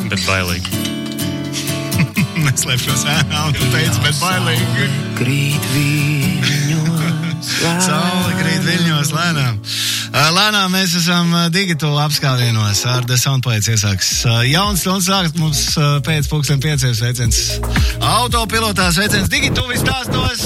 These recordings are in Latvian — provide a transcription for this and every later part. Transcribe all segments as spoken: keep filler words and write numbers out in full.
Bet bailīgi. Neslēpšos ēnā un tu teici, bet bailīgi. Krīt viļņos lēnām. Saule krīt viļņos lēnām. Lēnām mēs esam digitāli apskāvienos ar The Soundplates iesāks. Jauns stunds sāks mums pēc pulksten pieciem sveiciens. Autopilotā sveiciens digitāli stāstos.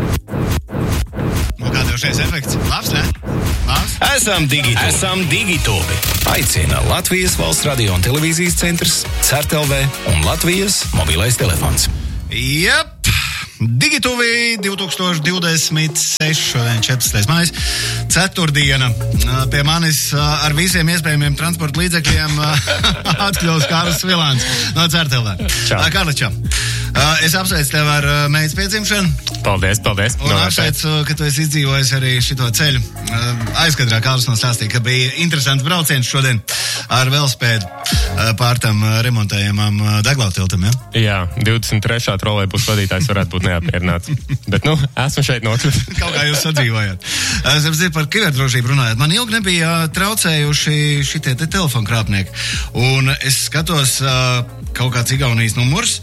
Nu, kā tev šais efekts? Labs, ne? Labs? Esam digitāli. Esam digitāli. Aicina Latvijas Valsts radio un televīzijas centrs, CERTLV un Latvijas mobilais telefons. Jep! Digituvi divi tūkstoši divdesmit seši, šodien četrpadsmitais mājas, ceturtdiena. Pie manis ar visiem iespējamiem transporta līdzekļiem atkļūs Kārlis Vilāns no CERTLV. Čau. Kārli, čau. Es apsveicu tev ar meitas piedzimšanu. Paldies, paldies. Un apsveicu, ka tu esi izdzīvojis arī šito ceļu. Aizkadrā Kārlis nostāstīja, ka bija interesants brauciens šodien ar velospēdu pār tam remontējamām deglavtiltam, ja? Jā, divdesmit trešā trolejbusa vadītājs varētu būt neapmierināts. Bet, nu, esmu šeit nokļūt. Kaut kā jūs sadzīvojāt. Es apzīju par kiberdrošību runājot. Man ilgi nebija traucējuši šitie te telefonu krāpnieki. Un es skatos kaut kāds Igaunijas numurs,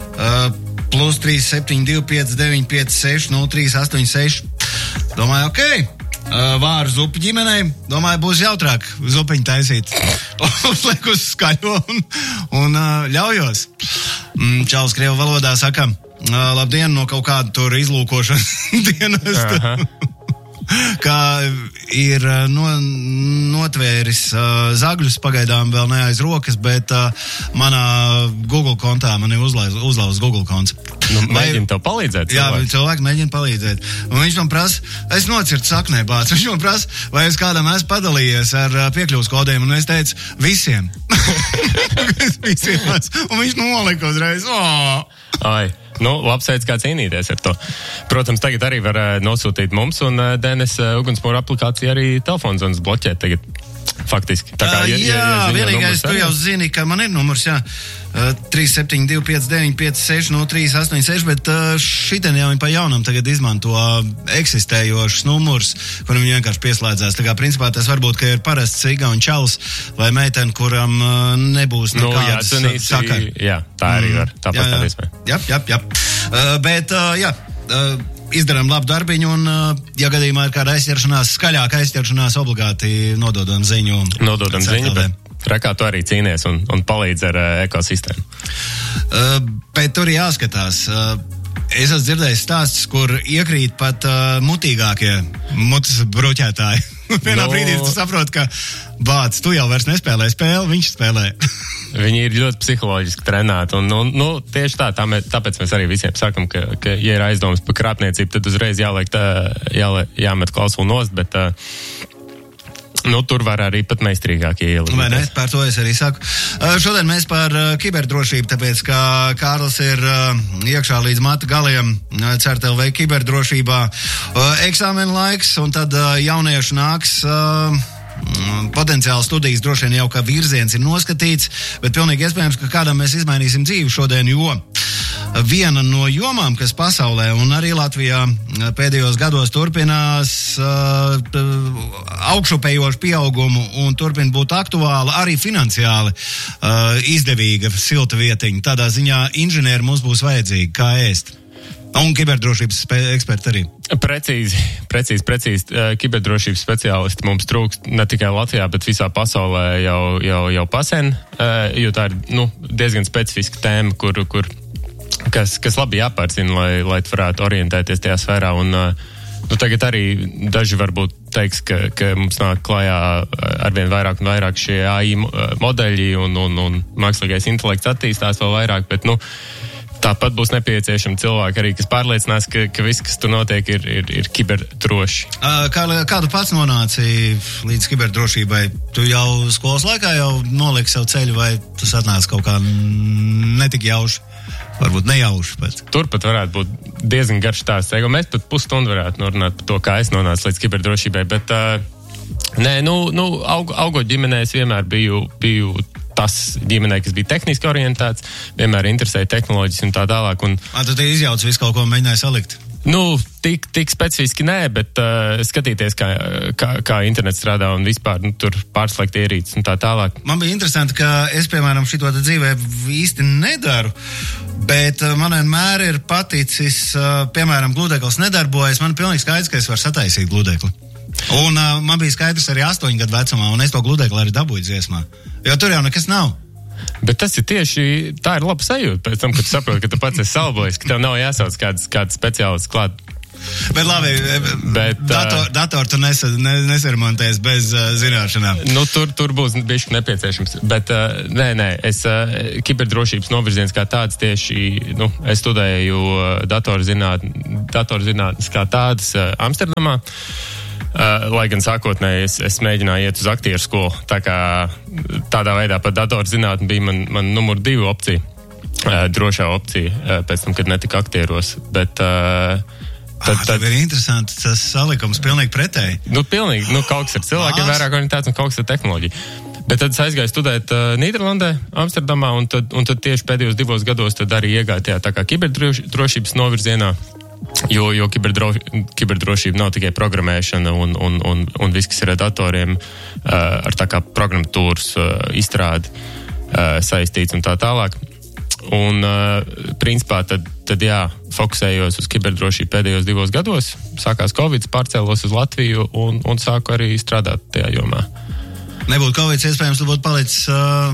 plus trīs septiņi divi pieci deviņi pieci seši nulle trīs astoņi seši. Domāju, okei. Okay. Vāru zupu ģimenei, domāju, būs jautrāk zupiņu taisīt. Uzliek uz skaļo un, un ļaujos. Čalis krievu valodā saka, labdien, no kaut kāda tur izlūkošanas dienesta. Kā ir no, notvēris uh, zagļus, pagaidām vēl ne aiz rokas, bet uh, manā Google kontā man ir uzlauz, uzlauz Google konts. Nu, mēģina tev palīdzēt. Jā, cilvēks. cilvēki mēģina palīdzēt. Un viņš man prasa, es nocirtu saknē bāc, viņš man prasa, vai es kādam esmu padalījies ar uh, piekļuvas kodiem, un es teicu, visiem. visiem. Un viņš nolika uzreiz. Oh! Ai. Nu, labs veids, kā cīnīties ar to. Protams, tagad arī var uh, nosūtīt mums, un uh, D N S uh, ugunsmūra aplikācija arī telefonzonas bloķēt tagad. Faktiski. Tā kā, uh, ja, jā, ja, ja vienīgais, tu jau zini, ka man ir numurs, jā. Uh, trīs septiņi divi pieci deviņi pieci seši nulle trīs astoņi seši, bet uh, šitien jau viņi pa jaunam tagad izmanto eksistējošus numurs, kuram viņi vienkārši pieslēdzās. Tā kā principā tas varbūt, ka ir parasts igauņu čalis vai meitene, kuram uh, nebūs nu, nekādas jā, sakari. Jā, tā arī var. Tā jā, pastāv jā. iespēja. Jā, jā, jā. Uh, bet, uh, jā, uh, izdarām labu darbiņu un, uh, ja gadījumā ir kāda aizķeršanās, skaļāka aizķeršanās, obligāti nododam ziņu. Nododam ziņu, bet rekā tu arī cīnies un, un palīdz ar uh, ekosistēmu. Uh, bet tur jāskatās. Uh, es esmu dzirdējis stāstus, kur iekrīt pat uh, mutīgākie mutes bruķētāji. Vienā no... brīdī tu saproti, ka bāc, tu jau vairs nespēlē spēli, viņš spēlē. Viņi ir ļoti psiholoģiski trenēti, un, un nu, tieši tā, tā mē, tāpēc mēs arī visiem sakam, ka, ka ja ir aizdomas par krāpniecību, tad uzreiz jāliek tā, jāliek, jāmet klausulu nost, bet uh, nu, tur var arī pat meistarīgākie ielikt. Vai ne? Par to es arī saku. Uh, šodien mēs par uh, kiberdrošību, tāpēc, ka Kārlis ir uh, iekšā līdz matu galiem uh, CERTLV kiberdrošībā. Uh, eksāmena laiks, un tad uh, jaunieši nāks... Uh, potenciāli studijas droši vien jau kā virziens ir noskatīts, bet pilnīgi iespējams, ka kādam mēs izmainīsim dzīvi šodien, jo viena no jomām, kas pasaulē un arī Latvijā pēdējos gados turpinās uh, augšupējošu pieaugumu un turpina būt aktuāla, arī finansiāli uh, izdevīga silta vietiņa. Tādā ziņā inženieri mums būs vajadzīgi, kā ēst. Un kiberdrošības eksperti arī. Precīzi, precīzi, precīzi. Kiberdrošības speciālisti mums trūkst ne tikai Latvijā, bet visā pasaulē jau, jau, jau pasen, jo tā ir nu, diezgan specifiska tēma, kur, kur, kas, kas labi jāpārzina, lai, lai varētu orientēties tajā sfērā. Un, nu, tagad arī daži varbūt teiks, ka, ka mums nāk klājā arvien vairāk un vairāk šie A I modeļi un, un, un mākslīgais intelekts attīstās vēl vairāk, bet, nu, tāpat būs nepieciešami cilvēki arī, kas pārliecinās, ka, ka viss, kas tur notiek, ir, ir, ir kiberdroši. Kā, kā tu pats nonāci līdz kiberdrošībai? Tu jau skolas laikā jau noliki savu ceļu, vai tu atnāci kaut kā netik jauši? Varbūt nejauši, bet... Turpat varētu būt diezgan garš stāsts. Mēs pat pusstundu varētu norunāt par to, kā es nonācu līdz kiberdrošībai, bet uh, nē, nu, nu aug, augot ģimenē es vienmēr biju, biju tas ģimenē, kas bija tehniski orientēts, vienmēr interesēja tehnoloģijas un tā tālāk. Un... A, tu te izjauc visu kaut ko mēģināji salikt? Nu, tik, tik specifiski nē, bet uh, skatīties, kā, kā, kā internets strādā un vispār nu, tur pārslēgt ierīces un tā tālāk. Man bija interesanti, ka es, piemēram, šito te dzīvē īsti nedaru, bet uh, man vienmēr ir paticis, uh, piemēram, gludeklis nedarbojas, man ir pilnīgi skaidrs, ka es varu sataisīt gludekli. Un uh, man bija skaidrs arī astoņu gadu vecumā, un es to gludekli arī dabūju dziesmā. Jo tur jau nekas nav. Bet tas ir tieši, tā ir laba sajūta pēc tam, kad tu saproti, ka tu pats esi salbojis, ka tev nav jāsauc kāds, kāds speciālists klāt. Bet labi, bet, dator, dator tu nes, ne, nesermontēs bez uh, zināšanām. Nu, tur, tur būs bišķi nepieciešams. Bet, uh, nē, nē, es uh, kiberdrošības novirziens kā tāds tieši, nu, es studēju uh, datorzinātnes, datorzinātnes kā tādas uh, Amsterdamā. Uh, lai gan sākotnēji es, es mēģināju iet uz aktieru skolu, tā kā tādā veidā pat datorzinātne bija man, man numur divu opcija, uh, drošā opcija, uh, pēc tam, kad netika aktieros, bet uh, tad, ah, tad ir interesanti, tas salikums pilnīgi pretēji. Nu, pilnīgi, nu, kaut kas ar cilvēkiem vairāk orientēts un kaut kas ar tehnoloģiju. Bet tad es aizgāju studēt uh, Nīderlandē, Amsterdamā, un tad, un tad tieši pēdējos divos gados tad arī iegāju tajā tā kā kiberdrošības novirzienā. Jo, jo kiberdro, kiberdrošība nav tikai programmēšana un, un, un, un viss, kas ir ar datoriem, uh, ar tā kā programmatūras uh, izstrādi uh, saistīts un tā tālāk. Un, uh, principā, tad, tad jā, fokusējos uz kiberdrošību pēdējos divos gados, sākās Covid, pārcēlos uz Latviju un, un sāku arī strādāt tajā jomā. Nebūtu Covid, iespējams, tu būtu palicis uh,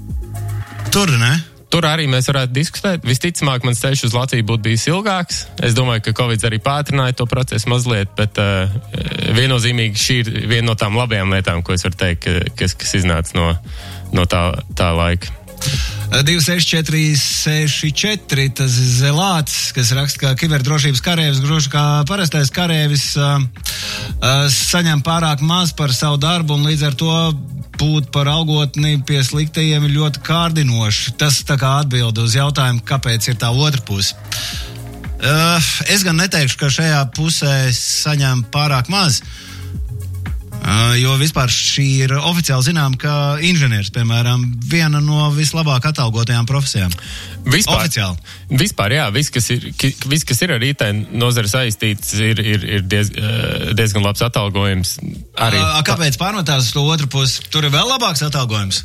tur, ne? Tur arī mēs varētu diskutēt. Visticamāk, mans ceļš uz Latviju būtu bijis ilgāks. Es domāju, ka Covid arī pātrināja to procesu mazliet, bet uh, viennozīmīgi šī ir viena no tām labajām lietām, ko es varu teikt, kas, kas iznāca no, no tā, tā laika. divi seši četri seši četri, tas ir Zelāts, kas raksta, ka kiberdrošības karēvis, gruši kā parastais karēvis, uh, uh, saņem pārāk maz par savu darbu un līdz ar to būt par algotni pie sliktajiem ir ļoti kārdinoši. Tas tā kā atbild uz jautājumu, kāpēc ir tā otra puse. Uh, es gan neteikšu, ka šajā pusē saņem pārāk maz. Uh, jo vispār šī ir oficiāli zinām, ka inženieris, piemēram, viena no vislabāk atalgotajām profesijām. Vispār, oficiāli. Vispār, jā, viss, kas ir, viss, kas ir ar I T nozara saistīts, ir, ir, ir diez, diezgan labs atalgojums. Arī. Uh, kāpēc pārmetās uz to otru pusi? Tur ir vēl labāks atalgojums?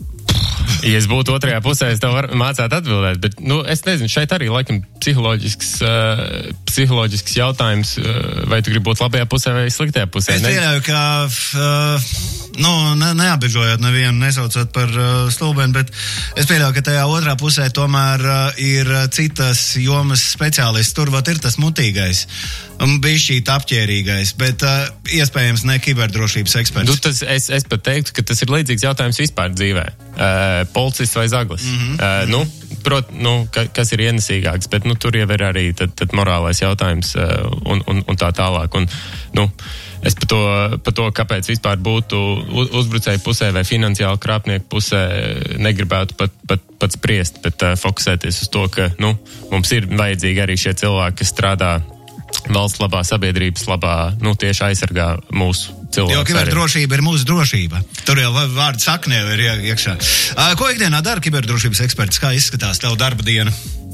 Ja es būtu otrajā pusē, es tev var, mācētu atbildēt, bet, nu, es nezinu, šeit arī, laikam, psiholoģisks, uh, psiholoģisks jautājums, uh, vai tu gribi būt labajā pusē vai sliktajā pusē. Es pieļauju, ka, uh, nu, ne, neapbežojot nevienu, nesaucot par uh, stulbeni, bet es pieļauju, ka tajā otrā pusē tomēr uh, ir citas jomas speciālists. Tur vat ir tas mutīgais, un bišķīt apķērīgais, bet uh, iespējams ne kiberdrošības eksperts. Nu, tas, es, es pat teiktu, ka tas ir līdzīgs jautājums vispār dzīvē. Uh, policists vai zaglis. Mm-hmm. Uh, nu, prot, nu, ka, kas ir ienesīgāks, bet nu, tur jau ir arī tad, tad morālais jautājums uh, un, un, un tā tālāk. Un, nu, es par to, par to, kāpēc vispār būtu uzbrucēju pusē vai finansiāli krāpnieku pusē, negribētu pat, pat, pat spriest, bet uh, fokusēties uz to, ka nu, mums ir vajadzīgi arī šie cilvēki, kas strādā valsts labā, sabiedrības labā, nu, tieši aizsargā mūsu cilvēks. Jo kiberdrošība ir mūsu drošība. Tur jau vārdu saknē ir iekšā. Ko ikdienā dara kiberdrošības eksperts? Kā izskatās tev darba diena?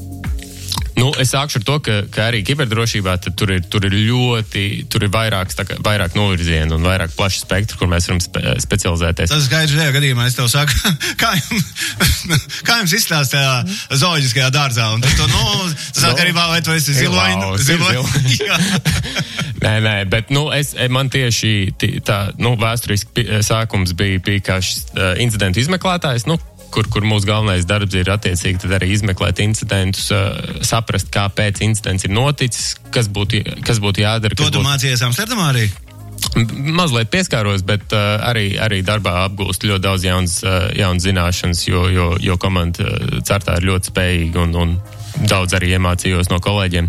Nu, es sākšu ar to, ka, ka arī kiberdrošībā tur ir, tur ir ļoti, tur ir vairāks, tā kā, vairāk novirzienu un vairāk plaši spektru, kur mēs varam spe, specializēties. Tas skaidrs, šajā gadījumā es tev saku, kā jums, kā jums izstāst tajā zooloģiskajā dārzā? Un tas to, nu, tas sāk arī, vai tu esi ziloņa? Ziloņa. Nē, nē, bet, nu, es, man tieši tā, nu, vēsturiski sākums bija, bija kā šis uh, incidentu izmeklētājs, nu, Kur, kur mūsu galvenais darbs ir attiecīgi tad arī izmeklēt incidentus, uh, saprast, kāpēc incidents ir noticis, kas būtu, kas būtu jādara. To tu būtu... mācījies Amsterdamā arī? Mazliet pieskāros, bet uh, arī, arī darbā apgūst ļoti daudz jaunas, uh, jaunas zināšanas, jo, jo, jo komanda uh, certā ir ļoti spējīga un, un daudz arī iemācījos no kolēģiem.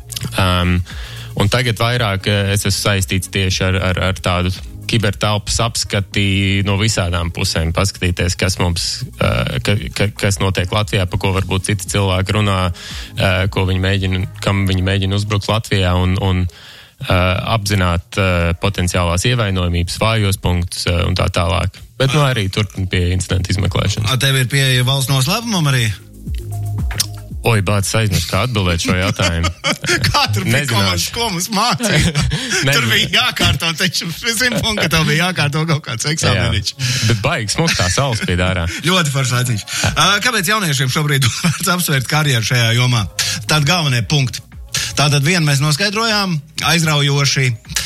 Um, un tagad vairāk uh, es esmu saistīts tieši ar, ar, ar tādu kibertelpas apskati no visādām pusēm, paskatīties, kas mums, uh, ka, ka, kas notiek Latvijā, pa ko varbūt citi cilvēki runā, uh, ko viņi mēģina, kam viņi mēģina uzbrukt Latvijā un, un uh, apzināt uh, potenciālās ievainojumības, vājos punktus uh, un tā tālāk. Bet nu arī turpin pie incidentu izmeklēšanas. A, tev ir pieeja valsts noslēpumam arī? Oi, bācis aizmirst, kā atbildēt šo jautājumu. Kā tur bija komandas, ko mums mācīja? Tur bija jākārto, taču zinu, ka tev bija jākārto kaut kāds eksāmeniņš. Bet baigs mums tā saules pie dārā. Ļoti foršs laiciņš. Kāpēc jauniešiem šobrīd vērts apsvērt karjeru šajā jomā? Tādi galvenie punkti. Tātad vienu mēs noskaidrojām, aizraujoši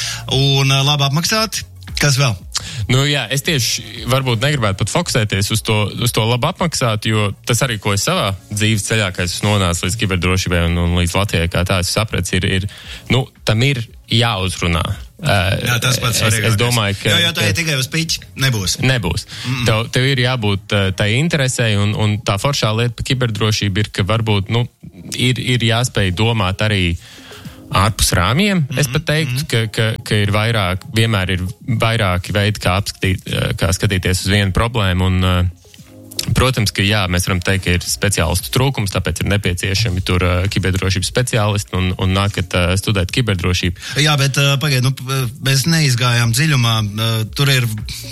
un labi apmaksāti. Kas vēl? Nu jā, es tieši varbūt negribētu pat fokusēties uz to, uz to labi apmaksāt, jo tas arī, ko es savā dzīves ceļā, kā es nonācu līdz kiberdrošībai un, un līdz Latvijai, kā tā es sapratu, ir, ir, nu, tam ir jāuzrunā. Jā, tas pats svarīgākais. Es, es domāju, ka... Jo, jo tā ir tikai uz piķi, nebūs. Nebūs. Mm-mm. Tev, tev ir jābūt tai interesei, un, un tā foršā lieta par kiberdrošību ir, ka varbūt, nu, ir, ir jāspēj domāt arī ārpus rāmjiem. Mm-hmm. Es pat teiktu, ka, ka, ka ir vairāk, vienmēr ir vairāki veidi, kā, apskatīt, kā skatīties uz vienu problēmu, un, protams, ka jā, mēs varam teikt, ka ir speciālistu trūkums, tāpēc ir nepieciešami tur kiberdrošības speciālisti un, un nākat studēt kiberdrošību. Jā, bet pagaid, nu, mēs neizgājām dziļumā, tur ir,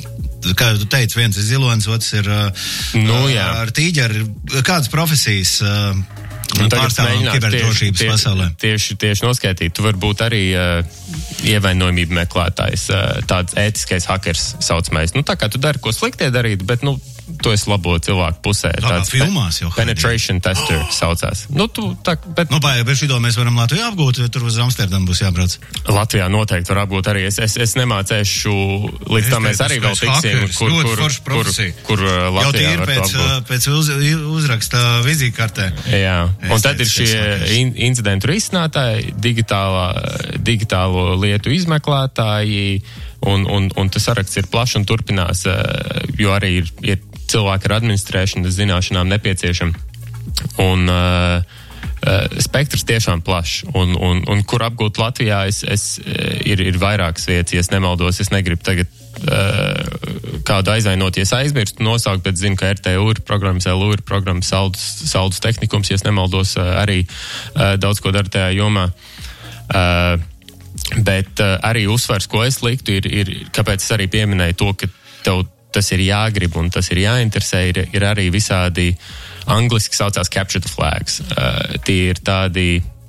kā tu teici, viens ir zilonis, otrs ir nu, jā. ar tīģeri. Kādas profesijas pārstāvam kiberdrošības tieši, pasaulē? Tieši, tieši noskaitīt. Tu vari būt arī uh, ievainojumību meklētājs, uh, tāds ētiskais hakers saucamais. Nu, tā kā tu dari, ko sliktie darīt, bet, nu, tu esi labo cilvēku pusē. Tā kā filmās jau. Penetration tester oh. saucās. Nu, tu, tā, bet... Nu, bet šito mēs varam Latvijā apgūt, jo tur uz Amsterdamu būs jābrauc. Latvijā noteikti var apgūt arī. Es, es, es nemācēšu, līdz tam mēs arī vēl tiksim, kur, kur, kur, kur Latvijā var pēc, to apgūt. Pēc uz, uzraksta vizītkartē. Jā, un es tad ir šie in, incidentu risinātāji, digitālā, digitālo lietu izmeklētāji, un, un, un tas saraksts ir plašs un turpinās, jo arī ir, ir cilvēki ar administrēšanas zināšanām nepieciešami. Un uh, uh, spektrs tiešām plašs. Un, un, un kur apgūt Latvijā, es, es, ir, ir vairākas vietas, ja es nemaldos. Es negribu tagad uh, kādu aizvainoties aizmirstu nosaukt, bet zinu, ka R T U ir programmas, L U ir programmas, saldus, saldus tehnikums, ja es nemaldos, uh, arī uh, daudz ko dara tajā jomā. Uh, bet uh, arī uzsvars, ko es liktu, ir, ir, kāpēc es arī pieminēju to, ka tev tas ir jāgrib un tas ir jāinteresē, ir, ir arī visādi, angliski saucās capture the flags. Uh, tie ir tādi,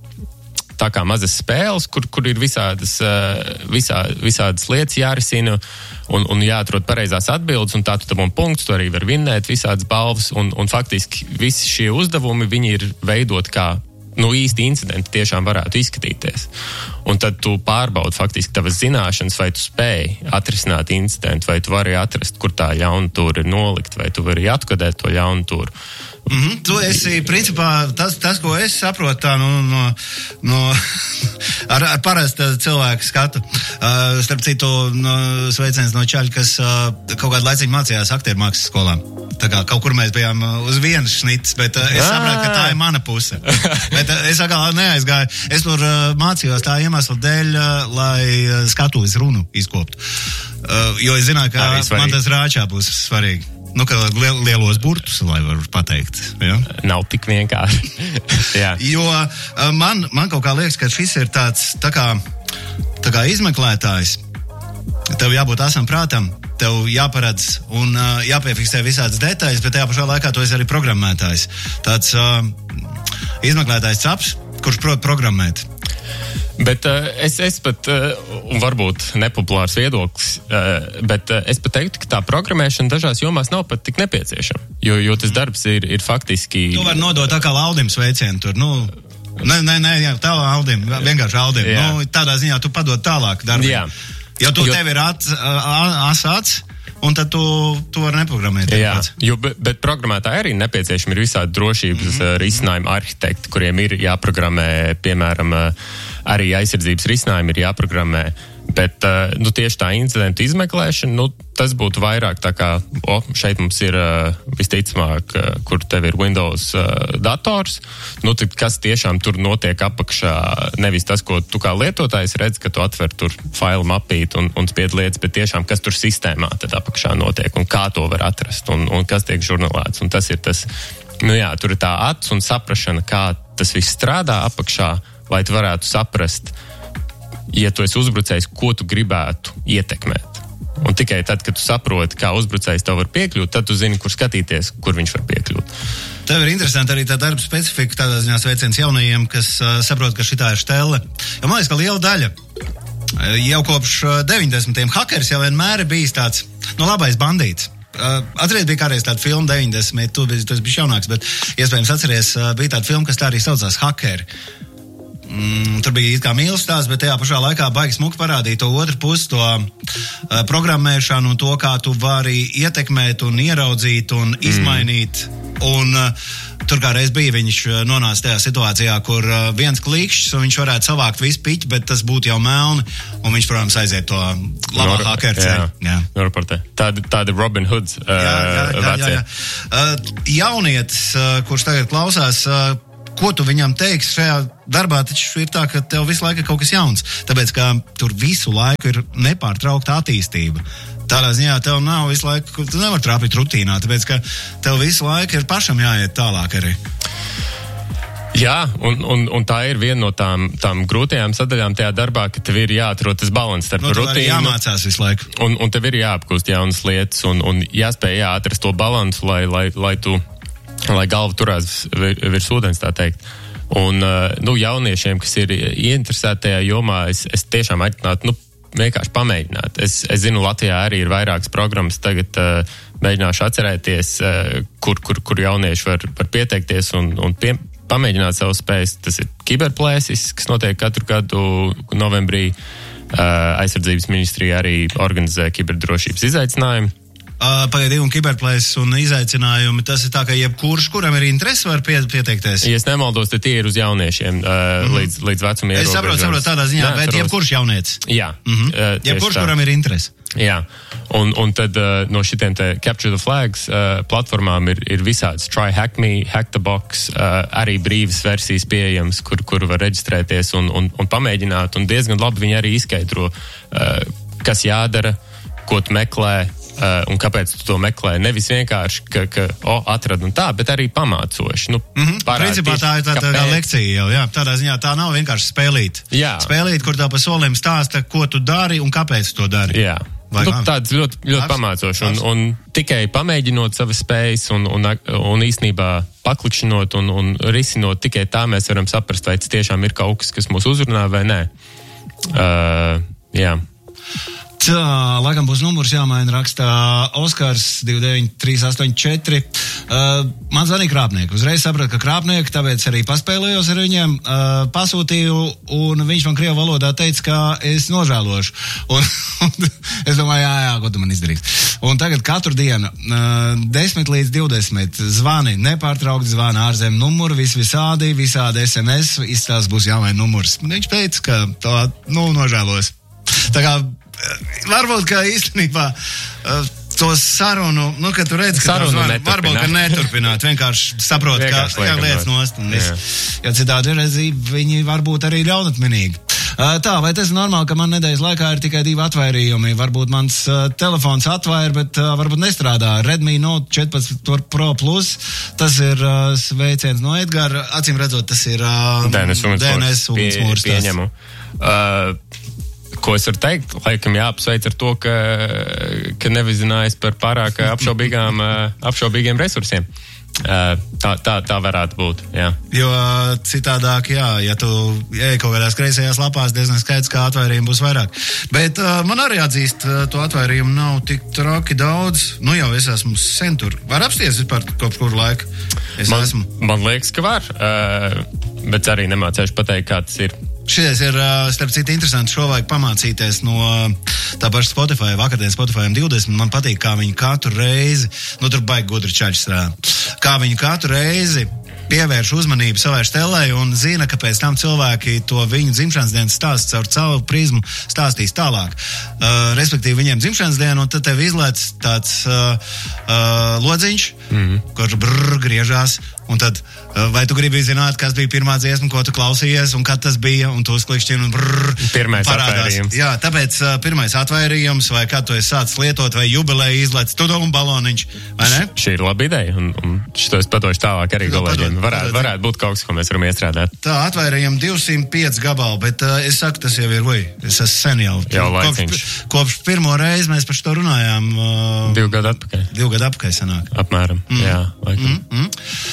tā kā mazas spēles, kur, kur ir visādas, uh, visā, visādas lietas jārisina un, un jāatrod pareizās atbildes, un tā tu dabūn punktus, tu arī var vinnēt visādas balvas, un, un faktiski visi šie uzdevumi, viņi ir veidot kā nu, īsti incidenti tiešām varētu izskatīties. Un tad tu pārbaudi faktiski tavas zināšanas, vai tu spēj atrisināt incidentu, vai tu vari atrast, kur tā ļaunatūra ir nolikt, vai tu vari atkodēt to ļaunatūru. Mm-hmm. Tu esi, principā, tas, tas ko es saprotu tā, nu, no, no ar, ar parasta cilvēku skatu. Uh, starp citu, no, sveiciens no čaļa, kas uh, kaut kādu laiciņu mācījās aktieru mākslas skolā. Tā kā kaut kur mēs bijām uz vienas šnits, bet uh, es sapratu, ka tā ir mana puse. Bet uh, es atkal neaizgāju. Es tur uh, mācījos tā iemesla dēļ, uh, lai uh, skatuves runu izkoptu. Uh, jo es zināju, ka man tas rāčā būs svarīgi. Nu, ka liel, lielos burtus, lai varu pateikt. Ja? Nav tik vienkārši. Jā. Jo uh, man, man kaut kā liekas, ka šis ir tāds, tā kā, tā kā izmeklētājs. Tev jābūt asam prātam, tev jāparedz un uh, jāpiefiksē visādas detaļas, bet tajā pašā laikā tu esi arī programmētājs. Tāds uh, izmeklētājs caps, kurš prot programmēt. Bet uh, es, es pat, uh, un varbūt nepopulārs viedoklis, uh, bet uh, es pat teiktu, ka tā programmēšana dažās jomās nav pat tik nepieciešama, jo, jo tas darbs ir, ir faktiski... Tu vari nodot tā kā Aldim sveicienu tur, nu... Nē, nē, nē, jā, tā Aldim, vienkārši Aldim. Jā. Nu, tādā ziņā tu padod tālāk darbiem. Jā. Jo tu jo... tev ir asāts, un tad tu, tu vari neprogrammēt. Jā, jo, bet, bet programmētāji arī nepieciešami ir visādi drošības mm-hmm. risinājumi arhitekti, kuriem ir jāprogrammē, piemēram, arī aizsardzības risinājumi ir jāprogrammē. Bet, nu, tieši tā incidentu izmeklēšana, nu, tas būtu vairāk tā kā, o, šeit mums ir visticamāk, kur tev ir Windows dators, nu, tad kas tiešām tur notiek apakšā, nevis tas, ko tu kā lietotājs redz, ka tu atver tur failu mapīt un, un spied lietas, bet tiešām, kas tur sistēmā tad apakšā notiek un kā to var atrast un, un kas tiek žurnālēts. Un tas ir tas, nu jā, tur ir tā acs un saprašana, kā tas viss strādā apakšā, lai tu varētu saprast, ja tu esi uzbrucējs, ko tu gribētu ietekmēt. Un tikai tad, kad tu saproti, kā uzbrucējs tev var piekļūt, tad tu zini, kur skatīties, kur viņš var piekļūt. Tev ir interesanti arī tā darba specifika, tādā ziņā sveiciens jaunajiem, kas uh, saprot, ka šitā ir štelle. Jo man liekas, ka liela daļa uh, jau kopš uh, deviņdesmitiem hackers jau vienmēr ir bijis tāds, nu, labais bandīts. Uh, atceries, bija kādreiz tāda filma deviņdesmit, tu biji, tu biji jaunāks, bet iespējams atceries, uh, bija tāda filma, kas tā arī saucās Hackeri. Mm, tur bija it kā mīlas stāsts, bet tajā pašā laikā baigi smuki parādīja to otru pusi, to uh, programmēšanu un to, kā tu vari ietekmēt un ieraudzīt un izmainīt. Mm. Un uh, tur kā reiz bija, viņš nonāca tajā situācijā, kur uh, viens klikšķis un viņš varētu savākt visu piķi, bet tas būtu jau melni, un viņš, protams, aiziet to labā Nor- hakeru jā, ceļu. Jā. Norportē. Tāda, tāda Robin Hoods uh, Jā, jā, jā, vecie. jā, jā. Uh, jaunietis, uh, kurš tagad klausās, uh, ko tu viņam teiksi šajā darbā, taču ir tā, ka tev visu laiku ir kaut kas jauns, tāpēc, ka tur visu laiku ir nepārtraukta attīstība. Tādā ziņā tev nav visu laiku, tu nevar trāpīt rutīnā, tāpēc, ka tev visu laiku ir pašam jāiet tālāk arī. Jā, un, un, un tā ir viena no tām, tām grūtajām sadaļām tajā darbā, ka tev ir jāatrod tas balans starp Nu, tev arī rutīnu. jāmācās visu laiku. Un, un tev ir jāapgūst jaunas lietas un, un jāspēj jāatrast to balansu, lai, lai, lai tu, lai galva turās vir, virs ūdens, tā teikt. Un, nu, jauniešiem, kas ir ieinteresēti tajā jomā, es, es tiešām aicinātu, nu, vienkārši pamēģināt. Es, es zinu, Latvijā arī ir vairākas programmas, tagad uh, mēģināšu atcerēties, uh, kur, kur, kur jaunieši var, var pieteikties un, un pie, pamēģināt savu spējas. Tas ir kiberplēsis, kas notiek katru gadu novembrī. Uh, aizsardzības ministrija arī organizē kiberdrošības izaicinājumu. Uh, Pagaidī, un kiberplēsis un izaicinājumi, tas ir tā, ka jebkurš, kuram ir interesi, var pie, pieteikties. Ja es nemaldos, tad tie ir uz jauniešiem uh, mm-hmm. līdz, līdz vecuma Es ierobežojums. saprotu, saprotu tādā ziņā, Nē, bet atceros. jebkurš jaunietis. Jā. Mm-hmm. Uh, tieši jebkurš, tā. kuram ir interesi. Jā, un, un tad uh, no šitiem te Capture the Flags uh, platformām ir, ir visāds Try Hack Me, Hack the Box, uh, arī brīvas versijas pieejams, kur, kur var reģistrēties un, un, un pamēģināt, un diezgan labi viņi arī izskaidro, uh, kas jādara, ko tu meklē, uh, un kāpēc tu to meklē. Nevis vienkārši, ka, ka o, atrad un tā, bet arī pamācoši. Nu, Mm-hmm. Principā tā ir tā, tā, tā lekcija jau, jā. Tādā ziņā tā nav vienkārši spēlīt. Jā. Spēlīt, kur tā pa solim stāsta, ko tu dari un kāpēc tu to dari. Jā. Vai Nu, kā? tāds ļoti, ļoti Labs, pamācoši. Un, labs. un tikai pamēģinot savas spējas un, un, un īstenībā paklikšķinot un, un risinot, tikai tā mēs varam saprast, vai tas tiešām ir kaut kas, kas mūs uzrunā vai nē. Uh, jā. Tā, laikam būs numurs jāmaina, rakstā Oskars divi deviņi trīs astoņi četri. Uh, man zvanīja krāpnieki. Uzreiz sapratu, ka krāpnieki, tāpēc arī paspēlējos ar viņiem, uh, pasūtīju, un viņš man krievu valodā teica, ka es nožēlošu. Un, un es domāju, jā, jā, ko tu man izdarīs. Un tagad katru dienu, uh, desmit līdz divdesmit zvani, nepārtraukti zvana ārzem numuru, vis visādi, visādi es em es, izstāsts būs jāmaina numurs. Viņš teica, ka to, nu, nožēlos. Tā kā varbūt, ka īstenībā uh, to sarunu, nu, ka tu redzi, ka Sarunu zvani, varbūt, ka neturpināt, vienkārši saprot, Vienkārši ka jā, liekam lietas nost. nost, un viss. Ja citādi redzi, viņi varbūt arī ļaunatminīgi. Uh, tā, vai tas ir normāli, ka man nedēļas laikā ir tikai divi atvairījumi? Varbūt mans uh, telefons atvair, bet uh, varbūt nestrādā. Redmi Note četrpadsmit Pro Plus, tas ir uh, sveiciens no Edgara. Acīm redzot, tas ir uh, D N S ugunsmūrs. Pie, pieņemu. Uh, Ko es varu teikt? Laikam jāapsveic ar to, ka, ka nevizinājis par pārāk apšaubīgām, apšaubīgiem resursiem. Tā, tā, tā varētu būt, jā. Jo citādāk, jā, ja tu ej kaut kādās kreisajās lapās, diezgan skaidrs, kā atvairījumi būs vairāk. Bet uh, man arī atzīst, uh, to atvairījumu nav tik traki daudz. Nu jau es esmu sen tur. Var apsties vispār kopš kuru laiku? Es Man, esmu. man liekas, ka var, uh, bet arī nemācēšu pateikt, kā tas ir. Šies ir, starp citu, interesanti. Šo vajag pamācīties no tā paša Spotify. Vakardien Spotify divdesmit. Man patīk, kā viņi katru reizi, nu tur baigi gudri čaļi strādā, kā viņi katru reizi pievērš uzmanību savai štelē un zina, ka pēc tam cilvēki to viņu dzimšanas dienas stāsts caur savu prizmu stāstīs tālāk. Uh, respektīvi viņiem dzimšanas diena, un tad tev izlēc tāds uh, uh, lodziņš, mm-hmm. kurš brrr griežās, un tad uh, vai tu gribi zināt, kas bija pirmā dziesma, ko tu klausījies, un kad tas bija, un tu uzklikšķini un brrr Pirmais parādās. atvairījums. Jā, tāpēc uh, pirmais atvairījums, vai kad tu esi sācis lietot, vai jubileja izlēc tudum baloniņš, vai ne? Šī ir laba ideja, un, un šito es padošu tālāk arī Nu, kolēģiem. padod, Varētu, padod. varētu būt kaut kas, ko mēs varam iestrādāt. Tā, atvairījām divsimt pieci gabali, bet uh, es saku, tas jau ir, ui, es esmu sen jau. Jau kopš, laiciņš. kopš pirmo reizi mēs par šo runājām. Uh, Divu gadu atpakaļ. Divu gadu apakaļ sanāk. Apmēram, mm. jā. Laikam. Mm, mm.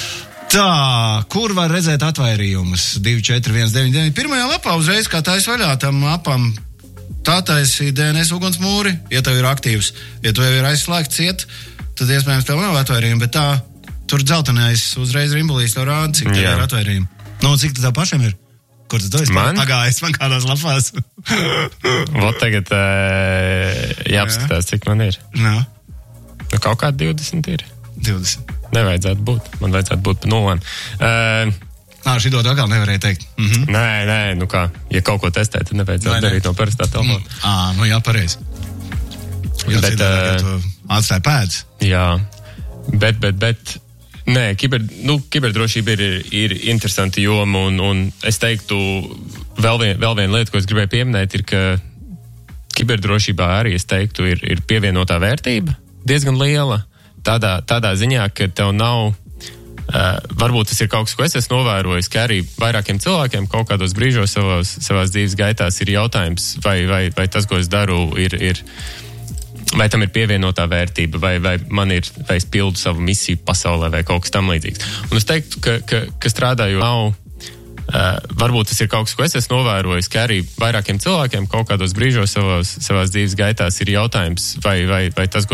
Tā, kur var redzēt atvairījumus? divi četri viens deviņi deviņi. Pirmajā lapā uzreiz, kā tā es vaļā tam apam, tā taisīja D N S ugunsmūri, ja tev ir aktīvs. Ja tu jau ir aizslēgts ciet, tad iespējams tev nav atvairījumi, bet tā, tur dzeltenais uzreiz rimbulīs tev rāda, cik tev ir atvairījumi. Nu, cik tev pašam ir? Kur tu to esi pagājis man kādās lapās? Vot tagad uh, jāapskatās, cik man ir. Nā. Nu, kaut kā divdesmit ir. divdesmit. Nevajadzētu būt. Man vajadzētu būt pa nulēm. Uh, Nā, šito atkal nevarēja teikt. Mhm. Nē, nē, nu kā, ja kaut ko testēt, tad nevajadzētu Vai ne? darīt no parastā telefona. Mm. Ā, nu jā, pareizi. Jā, Bet, citādi, ja uh, tu atstāji pēdas. Jā, bet, bet, bet, nē, kiber, nu, kiberdrošība ir, ir interesanti joma, un, un es teiktu, vēl, vien, vēl viena lieta, ko es gribēju pieminēt, ir, ka kiberdrošībā arī, es teiktu, ir, ir pievienotā vērtība diezgan liela. Tādā, tādā ziņā, ka tev nav, uh, varbūt tas ir kaut kas, ko es esmu novērojis, ka arī vairākiem cilvēkiem kaut kādos brīžos savās, savās dzīves gaitās ir jautājums, vai, vai, vai tas, ko es daru, ir, ir, vai tam ir pievienotā vērtība, vai, vai man ir, vai es pildu savu misiju pasaulē, vai kaut kas tam līdzīgs. Un es teiktu, ka, ka, ka strādāju nav, uh, varbūt tas ir kaut kas, ko es esmu novērojis, ka arī vairākiem cilvēkiem kaut kādos brīžos savās, savās dzīves gaitās ir jautājums, vai, vai, vai tas, ko